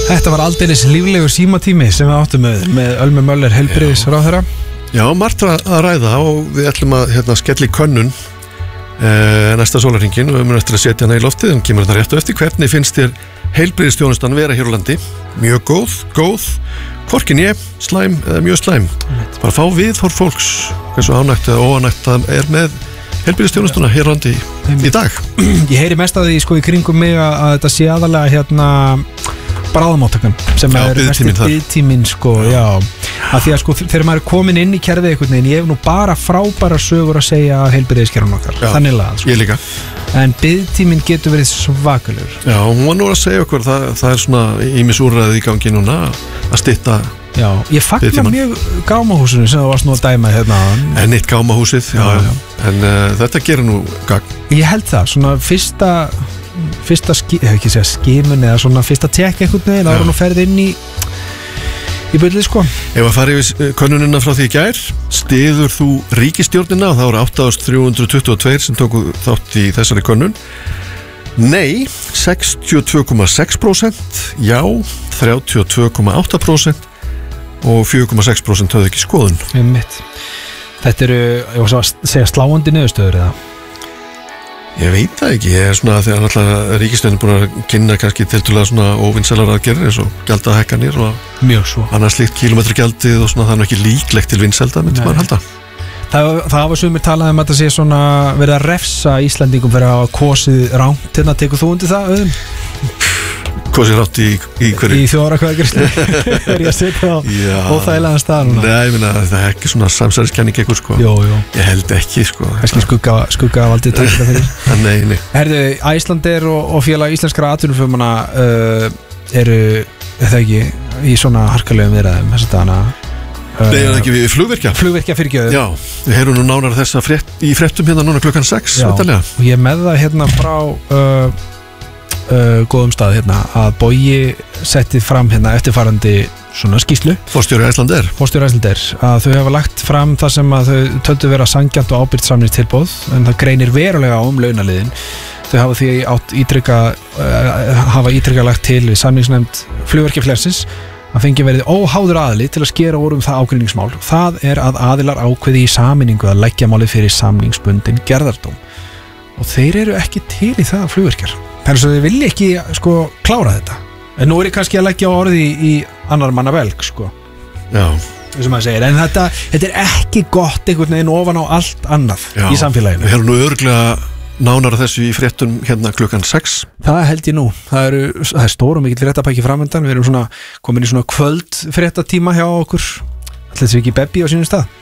Þetta var aldeilis líflegur símatími sem við áttum með Ölmu Möller heilbrigðisráðherra. Já, margt að ræða og við ætlum að skella í könnun næsta sólarhringinn og við munum eftir að setja hana í loftið en kemur þetta rétt og eftir. Hvernig finnst þér heilbrigðisþjónustan vera hér á landi? Mjög góð, hvorki né, slæm eða mjög slæm. Bara fá viðhorf fólks hversu ánægt eða óánægt það með heilbrigðisþjónustuna hér á landi í dag. Ég heyri mest að því sko í kringum mig að þetta sé aðalega bráðamóttakan sem mest biðtíminn sko, já. Að því að sko þegar maður komin inn í kerfið einhvern veginn, ég hef nú bara frábæra sögur að segja heilbrigðiskerfum okkar, þannig lagað sko. Ég líka. En biðtíminn getur verið svakalegur. Já, hún var nú að segja okkur, það er svona ýmis úrræði í gangi núna að stytta. Já, ég fagna mjög gámahúsinu sem það varst nú að dæma hérna. En eitt gámahúsið, já. En þetta gerir nú gagn. Ég held það, svona fyrsta skimun eða svona fyrsta tek einhvern veginn, það var nú ferð inn í bullið sko. Ef að fara yfir könnunina frá því í gær, styður þú ríkisstjórnina og það voru 8.322 sem tóku þátt í þessari könnun. Nei, 62,6%, já, 32,8% og 4,6% höfðu ekki skoðun. Þetta eru, ég var svo að segja sláandi niðurstöður eða? Ég veit það ekki, ég svona þegar náttúrulega ríkisstjórnin búin að kynna kannski tiltölulega svona óvinsælar aðgerðir eins og gjaldahækkanir og mjög svo annars slíkt kílómetragjaldið og svona það er ekki líklegt til vinsælda, myndi maður halda. Það var sumir talað um að þetta sé svona verið að refsa Íslandingum fyrir að hafa kosið ránt, hérna tekur þú undir það, Auðun? Kosið rátt í hverju? Í þjóðarakvæðagreiðslu er ég að setja á óþægilegan stað núna. Nei, ég meina það er ekki svona samsæriskenning eitthvað sko. Jó. Ég held ekki sko. Kannski skuggavaldið takk fyrir. Nei. Herðu, Icelandair og félag íslenskra atvinnufirmanna eru það ekki í svona harkalegum viðræðum þess að dana. Nei, er það ekki við flugvirkja? Flugvirkja fyrirgjöðu. Já, við heyrum nú nánar þessa í fréttum hérna núna klukkan 6. Já, og ég með það hérna frá góðum stað hérna að Bogi settið fram hérna eftirfarandi svona skýrslu. Forstjóri Icelandair að þau hafa lagt fram það sem að þau töldu vera sanngjarnt og ábyrgt samningstilboð en það greinir verulega á launaliðin. Þau hafa því hafa ítrekka lagt til við samningsnefnd flugvirkjafélagsins að fengi verið óháður aðili til að skera úr það ágreiningsmál. Það er að aðilar ákveði í sameiningu að leggja málið fyrir samningsbundin gerðardóm og þeir eru ekki til í það flugvirkjar. Þannig að þið vilja ekki sko klára þetta. En nú er ég kannski að leggja orði í annar manna velg sko. Já. Þessum að segja. En þetta er ekki gott einhvern veginn ofan á allt annað í samfélaginu. Við erum nú örglega nánar þessu í fréttum hérna klukkan 6. Það held ég nú. Það er stór og mikill fréttapakki framöndan. Við erum svona komin í svona kvöld fréttatíma hjá okkur. Ætli þessi ekki Bebbi á sínum stað?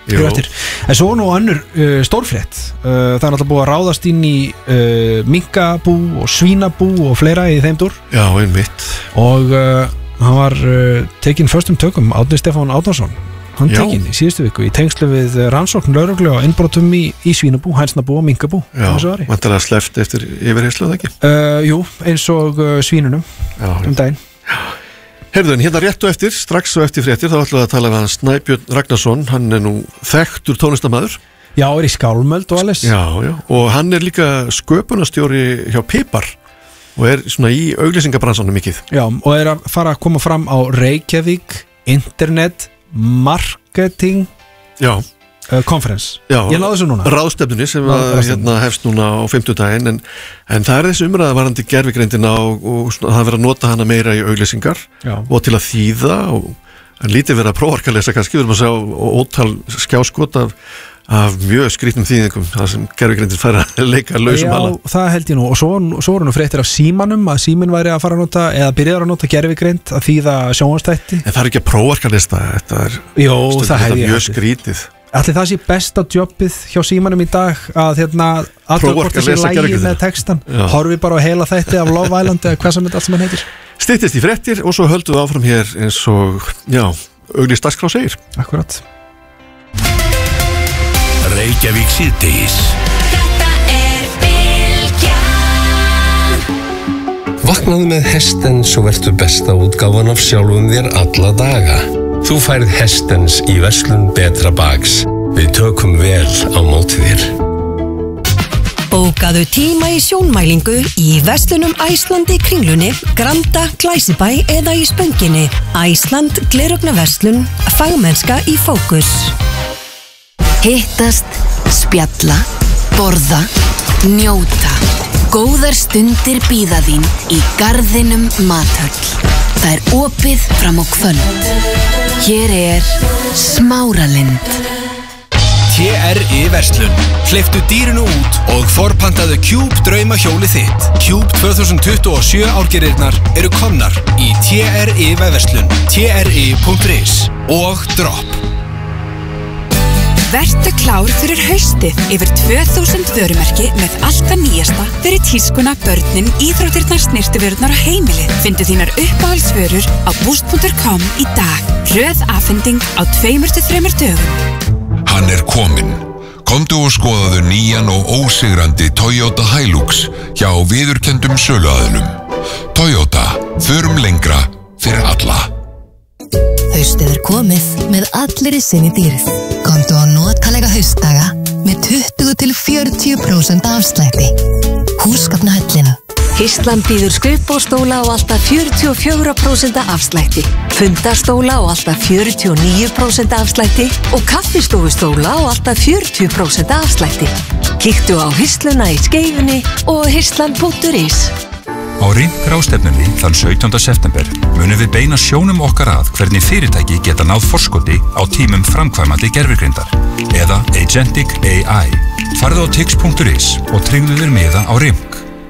En svo nú önnur stórfrétt. Það er náttúrulega búið að ráðast inn í minkabú og svínabú og fleira í þeim dúr. Já, einmitt. Og hann var tekinn föstum tökum, Árni Stefán Árnason. Hann tekinn í síðustu viku í tengslu við rannsókn lögreglu á innbrotum í svínabú, hænsnabú og minkabú. Já, vantarlega sleppt eftir yfirheyrslu, eða ekki? Jú, eins og svínunum daginn. Já. Heyrðu, en hérna rétt og eftir, strax og eftir fréttir, þá ætlum við að tala við hann Snæbjörn Ragnarsson, hann er nú þekktur tónlistarmaður. Já, er í Skálmöld og alles. Já, og hann er líka sköpunarstjóri hjá Pipar og er svona í auglýsingabransanum mikið. Já, og er að fara að koma fram á Reykjavík Internet Marketing Conference. Já, ég náðu þessu núna. Ráðstefnunni sem hefst núna á 50 daginn en það er þessi umræða varandi gervigreindina og það verið að nota hana meira í auglýsingar og til að þýða og lítið verið að prófarkalesa kannski, við erum að sjá ótal skjáskot af mjög skrýtnum þýðingum þar sem gervigreindir færa að leika lausum alla. Já, það held ég nú og svo eru nú fréttir af símanum að síminn væri að fara að nota eða byrjar að nota gervigreind að þýða sjónvarpsþætti. En það er ekki að prófarkalesa þetta er mjög skrýtið. Ætli það sé besta jobbið hjá símanum í dag að alltaf hvort þessi lægi með textan horfi bara á heila þætti af Love Island eða hvað sem þetta allt sem hann heitir. Styttist í fréttir og svo höldum við áfram hér eins og auglýst dagskrá segir. Akkurat. Reykjavík síðdegis. Þetta er Bylgjan. Vaknaðu með Hestens og vertu besta útgáfan af sjálfum þér alla daga. Þú færð Hestens í verslun Betra Bags. Við tökum vel á móti þér. Og Bókaðu tíma í sjónmælingu í verslunum Æslandi Kringlunni, Granda, Glæsibæ eða í Spönginni. Æsland Gleraugnarverslun, fagmennska í fókus. Hittast, spjalla, borða, njóta. Góðar stundir bíða þín í Garðinum Mathöll. Það opið fram á kvöld. Hér Smáralind. TRI Verslun. Hleyptu dýrinu út og forpantaðu Cube draumahjólið þitt. Cube 2027 árgerirnar eru komnar í TRI Verslun, tri.is og Drop. Vertu klár fyrir haustið yfir 2000 vörumerki með allt það nýjasta fyrir tískuna, börnin, íþróttirnar, snyrtivörurnar og heimilið. Findu þínar uppáhaldsvörur á boost.com í dag. Röð afhending á 2-3 dögum. Hann kominn. Komdu og skoðaðu nýjan og ósigrandi Toyota Hilux hjá viðurkenndum söluaðilum. Toyota, förum lengra fyrir alla. Haustið komið með allir í sinni dýrð. Komdu á notalega haustdaga með 20-40% afslætti. Húsgagnahöllin. Ísland býður skrifborðstóla á alltaf 44% afslætti, fundastóla á alltaf 49% afslætti og kaffistofustóla á alltaf 40% afslætti. Kíktu á Hysluna í Skeifunni og hisland.is. Á RINK-ráðstefnunni þann 17. september munum við beina sjónum okkar að hvernig fyrirtæki geta náð forskoti á tímum framkvæmandi gervigreindar eða Agentic AI. Farðu á tix.is og tryggðu þér miða á RINK.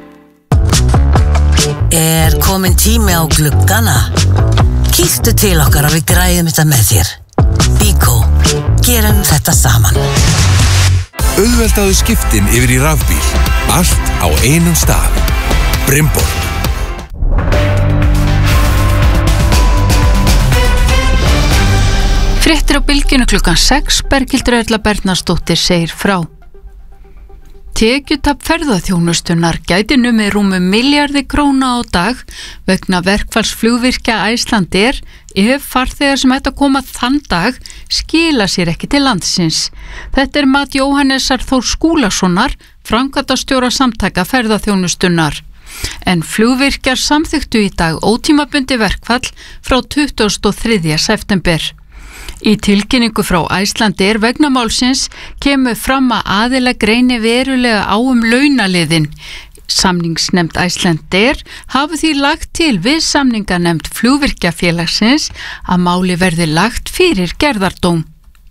Komin tími á gluggana? Kíktu til okkar og við græðum þetta með þér. Bíkó, gerum þetta saman. Auðveldaðu skiptin yfir í rafbíl. Allt á einum stað. Brimborg. Fréttir á bylgjunni klukkan 6, Berghildur Erla Bernharðsdóttir segir frá. Tekjutap ferðaþjónustunnar gæti numið rúmum milljarði króna á dag vegna verkfalls flugvirkja Icelandair ef farþegar sem ættu að koma þann dag skila sér ekki til landsins. Þetta mat Jóhannesar Þór Skúlasonar, framkvæmdastjóra samtaka ferðaþjónustunnar. En flugvirkjar samþykktu í dag ótímabundi verkfall frá 23. september. Í tilkynningu frá Icelandair vegna málsins kemur fram að aðila greini verulega á launaliðin. Samningsnefnd Icelandair hafi því lagt til við samninganefnd flugvirkjafélagsins að máli verði lagt fyrir gerðardóm.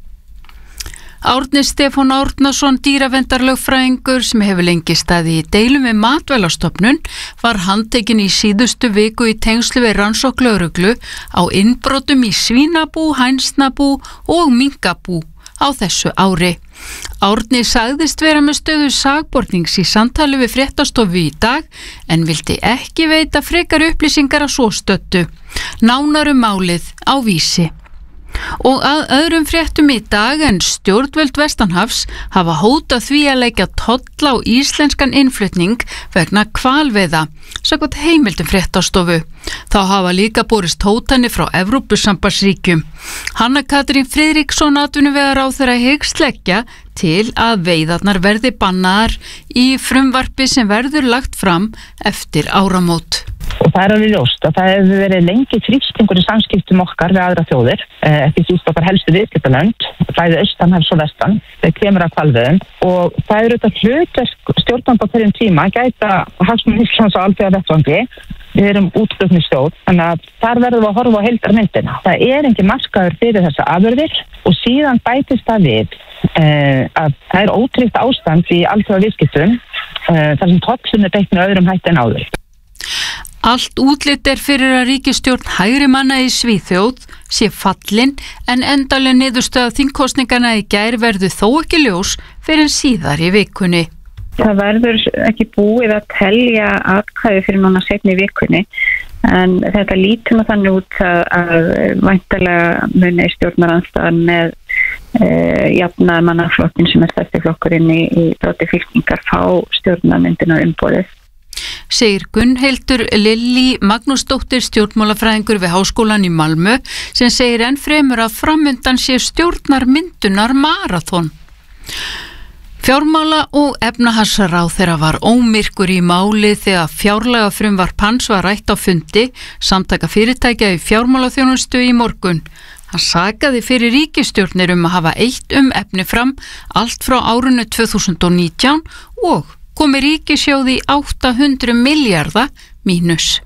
Árni Stefán Árnason, dýravendarlögfræðingur sem hefur lengi staðið í deilum við Matvælastofnun, var handtekinn í síðustu viku í tengslu við rannsókn lögreglu á innbrotum í svínabú, hænsnabú og minkabú á þessu ári. Árni sagðist vera með stöðu sakbornings í samtali við fréttastofu í dag en vildi ekki veita frekar upplýsingar að svo stöddu. Nánar málið á Vísi. Og að öðrum fréttum í dag en stjórnvöld vestanhafs hafa hótað því að leggja toll á íslenskan innflutning vegna hvalveiða, samkvæmt heimildum fréttastofu. Þá hafa líka borist hótanir frá Evrópusambandsríkjum. Hanna Katrín Friðriksson, atvinnuvegaráðherra, hyggst leggja til að veiðarnar verði bannaðar í frumvarpi sem verður lagt fram eftir áramót. Og það alveg ljóst að það hefur verið lengi þrýstingur í samskiptum okkar við aðra þjóðir, ekki síst okkar helstu viðskiptalönd, bæði austan, hals og vestan, þegar kemur að hvalveiðum, og það eru þetta hlutverk stjórnanda á hverjum tíma að gæta hagsmuni Íslands á alþjóðavettvangi. Við erum útflutningsþjóð, þannig að þar verðum við að horfa á heildarmyndina. Það engin markaður fyrir þessa afurðir og síðan bætist það við að það er ótryggt ástand í alþjóðaviðskiptum þar sem tollun beitt með öðrum hætti en áður. Allt útlit fyrir að ríkisstjórn hægri manna í Svíþjóð sé fallin en endaleg niðurstöða þingkosningana í gær verður þó ekki ljós fyrir en síðar í vikunni. Það verður ekki búið að telja atkvæði fyrir núna seinni í vikunni en þetta lítur nú þannig út að væntanlega muni stjórnarandstaðan með jafnaðarmannaflokkin sem stærsti flokkurinn í broti fylkingar fá stjórnarmyndina umboðið. Segir Gunnhildur Lillý Magnúsdóttir, stjórnmálafræðingur við Háskólann í Malmö, sem segir enn fremur að framundan sé stjórnarmyndunar marathon. Fjármála og efnahagsráðherra var ómyrkur í máli þegar fjárlega frumvarp hans var rætt á fundi samtaka fyrirtækja í fjármálaþjónustu í morgun. Hann sakaði fyrir ríkisstjórnir að hafa eytt efni fram allt frá árinu 2019 og komi ríkissjóði 800 milljarða mínus.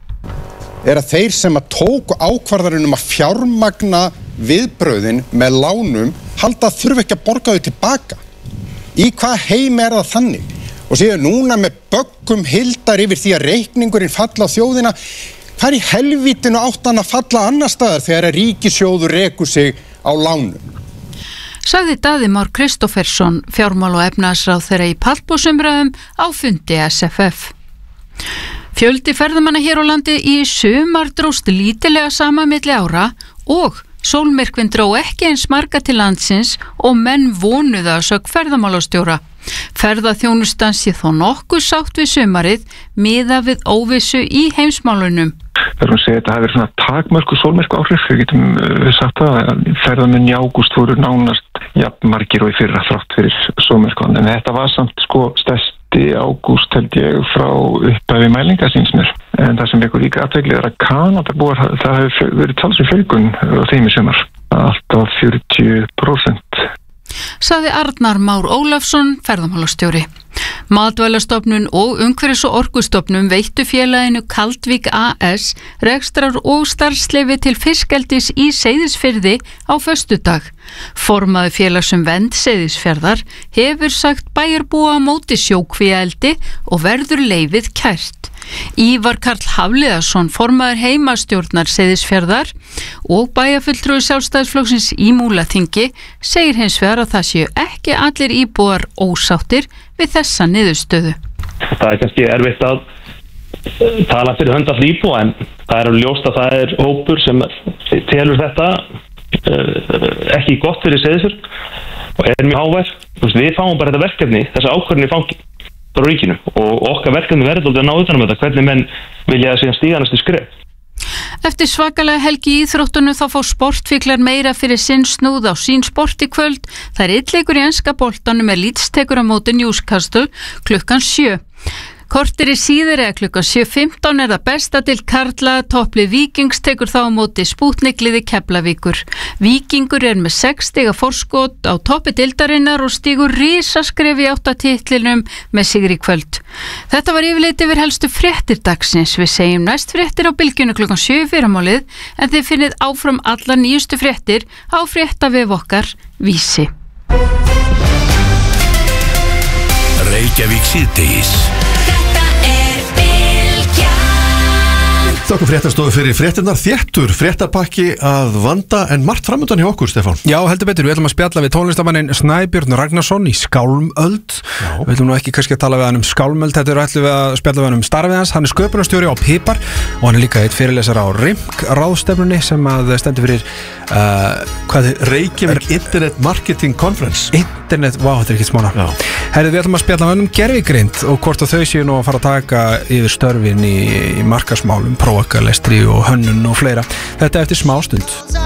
Að þeir sem að tóku ákvarðanir að fjármagna viðbrögðin með lánum halda að þurfa ekki að borga þau tilbaka. Í hvað heim það þannig? Og séu núna með böggum hildar yfir því að reikningurinn falla á þjóðina. Hvað í helvítinu átt hann að falla annar staðar þegar að ríkissjóður rekur sig á lánum? Sagði Daði Már Kristófersson, fjármála- og efnahagsráðherra í pallborðsumræðum á fundi SFF. Fjöldi ferðamanna hér á landi í sumar dróst lítilega saman milli ára og sólmyrkvinn dró ekki eins marga til landsins og menn vonuðu að sögn ferðamálastjóra. Ferðaþjónustan sé þó nokkuð sátt við sumarið miðað við óvissu í heimsmálunum. Það segja að þetta hafi verið svona takmörku sólmyrkva áhrif. Við getum sagt að ferðamenn í ágúst voru nánast jafnmargir og í fyrra þrátt fyrir sólmyrkvan. En þetta var samt stærsti ágúst held ég frá upphafi mælinga síns mér. En það sem vekur líka athygli að Kanadabúar, það hefur verið talsverð fjölgun á þeim í sumar. Alltaf 40%. Sagði Arnar Már Ólafsson, ferðamálastjóri. Matvælastofnun og Umhverfis- og orkustofnun veittu félaginu Kaldvík AS rekstrar- og starfsleyfi til fiskeldis í Seyðisfirði á föstudag. Formaður félags vernd Seyðisfjarðar hefur sagt bæjarbúa á móti sjókvíaeldi og verður leyfið kært. Ívar Karl Hafliðarsson, formaður heimastjórnar Seyðisfjarðar og bæjarfulltrúi Sjálfstæðisflokksins í Múlaþingi, segir hins vegar að það séu ekki allir íbúar ósáttir við þessa niðurstöðu. Það kannski erfitt að tala fyrir hönd allra íbúa, en það ljóst að það hópur sem telur þetta ekki gott fyrir Seyðisfjörð og mjög hávær. Við fáum bara þetta verkefni, þessi ákvörðin í fangi frá ríkinu og okkar verkefni verður að ná utan þetta, hvernig menn vilja síðan stíga næstu skref. Eftir svakalega helgi í íþróttunum þá fá sportfíklar meira fyrir sinn snúð á sín sport í kvöld. Það illeikur í enska boltanum Leeds tekur á móti Newcastle klukkan 7. Kortir í síður eða klukkan 7:15 það besta til karla. Topplið Víkings tekur þá á móti Spútnikliði Keflavíkur. Víkingur með 6 stiga forskot á toppi deildarinnar og stígur risaskref í 8 titlinum með sigri í kvöld. Þetta var yfirleitt yfir helstu fréttir dagsins. Við segjum næst fréttir á bylgjunni klukkan 7 fyrramálið, en þið finnið áfram allar nýjustu fréttir á fréttavef okkar Vísi. Reykjavík síðdegis. Þakku fréttastofu fyrir fréttirnar, þéttur fréttapakki að vanda en margt framöndan hjá okkur, Stefán. Já, heldur betur, við ætlum að spjalla við tónlistamannin Snæbjörn Ragnarsson í Skálmöld. Við ætlum nú ekki kannski að tala við hann Skálmöld, þetta ætlum við að spjalla við hann starfið hans. Hann sköpunarstjóri á Pipar og hann líka eitt fyrirlesara á RIMK ráðstefnunni sem að stendur fyrir Reykjavík Internet Marketing Conference. Internet, vá, þetta ekki smána. Herrið, við ætlum að spjalla við hann gervigreind og hvort að þau séu nú að fara að taka yfir störfin í markaðsmálum, prófakalestri og hönnun og fleira. Þetta eftir smá stund.